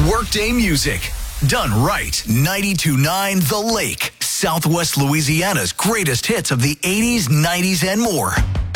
Workday music. Done right. 92.9 The Lake. Southwest Louisiana's greatest hits of the 80s, 90s, and more.